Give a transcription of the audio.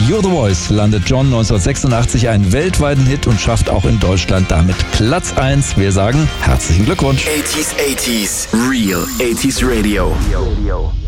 You're the Voice landet John 1986 einen weltweiten Hit und schafft auch in Deutschland damit Platz 1. Wir sagen herzlichen Glückwunsch. 80s, Real 80s Radio.